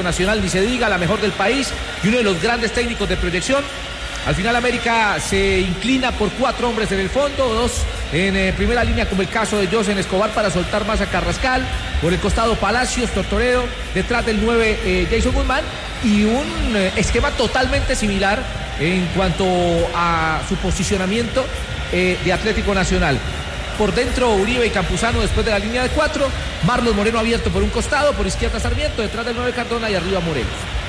Atlético Nacional, ni se diga, la mejor del país y uno de los grandes técnicos de proyección. Al final América se inclina por 4 hombres en el fondo, 2 en primera línea, como el caso de José Escobar, para soltar más a Carrascal. Por el costado Palacios, Tortorero, detrás del 9 Jason Guzmán, y un esquema totalmente similar en cuanto a su posicionamiento de Atlético Nacional. Por dentro Uribe y Campuzano después de la línea de 4, Marlos Moreno abierto por un costado, por izquierda Sarmiento, detrás del 9 Cardona y arriba Morelos.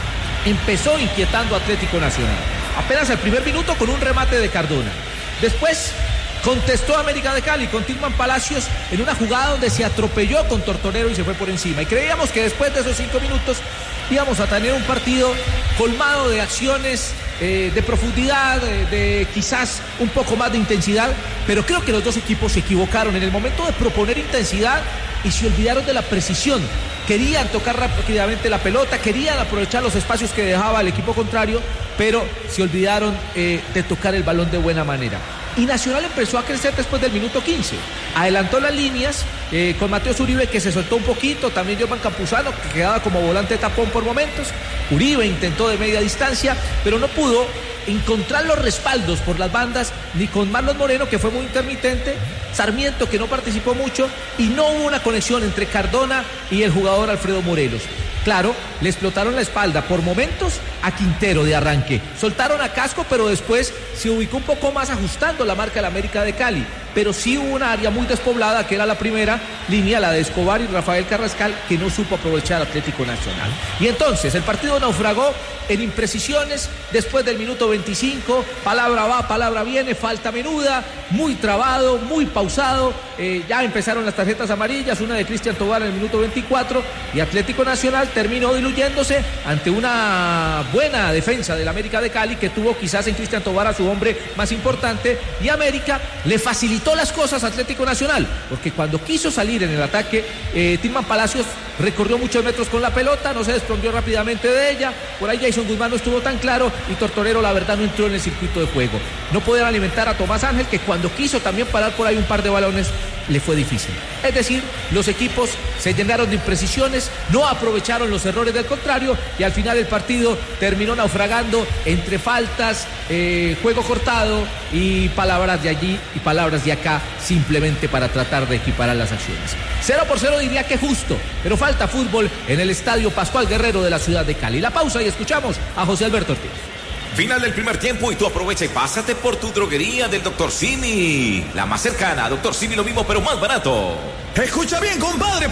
Empezó inquietando Atlético Nacional. Apenas el primer minuto con un remate de Cardona. Después contestó América de Cali con Tilman Palacios en una jugada donde se atropelló con Tortorero y se fue por encima. Y creíamos que después de esos 5 minutos íbamos a tener un partido colmado de acciones de profundidad, de quizás un poco más de intensidad, pero creo que los dos equipos se equivocaron en el momento de proponer intensidad y se olvidaron de la precisión. Querían tocar rápidamente la pelota, querían aprovechar los espacios que dejaba el equipo contrario, pero se olvidaron de tocar el balón de buena manera. Y Nacional empezó a crecer después del minuto 15. Adelantó las líneas con Mateos Uribe, que se soltó un poquito, también Jovan Campuzano, que quedaba como volante de tapón por momentos. Uribe intentó de media distancia, pero no pudo encontrar los respaldos por las bandas, ni con Marlos Moreno, que fue muy intermitente, Sarmiento, que no participó mucho, y no hubo una conexión entre Cardona y el jugador Alfredo Morelos. Claro, le explotaron la espalda por momentos a Quintero de arranque. Soltaron a Casco, pero después se ubicó un poco más ajustando la marca del América de Cali. Pero sí hubo una área muy despoblada, que era la primera línea, la de Escobar y Rafael Carrascal, que no supo aprovechar Atlético Nacional. Y entonces el partido naufragó en imprecisiones después del minuto 25. Palabra va, palabra viene, falta menuda, muy trabado, muy pausado. Ya empezaron las tarjetas amarillas, una de Cristian Tobar en el minuto 24, y Atlético Nacional terminó diluyéndose ante una buena defensa del América de Cali, que tuvo quizás en Cristian Tobar a su hombre más importante, y América le facilitó las cosas a Atlético Nacional, porque cuando quiso salir en el ataque, Tilman Palacios recorrió muchos metros con la pelota, no se desprendió rápidamente de ella. Por ahí Jason Guzmán no estuvo tan claro, y Tortorero la verdad no entró en el circuito de juego. No podían alimentar a Tomás Ángel, que cuando quiso también parar por ahí un par de balones le fue difícil. Es decir, los equipos se llenaron de imprecisiones, no aprovecharon los errores del contrario, y al final el partido terminó naufragando entre faltas, juego cortado y palabras de allí y palabras de acá, simplemente para tratar de equiparar las acciones. 0-0 diría que justo, pero falta fútbol en el Estadio Pascual Guerrero de la ciudad de Cali. La pausa y escuchamos a José Alberto Ortiz. Final del primer tiempo y tú aprovecha y pásate por tu droguería del Dr. Simi. La más cercana, Dr. Simi, lo mismo pero más barato. Escucha bien, compadre.